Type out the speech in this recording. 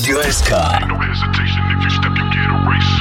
Radio SK. Ain't no hesitation if you step, you get erased.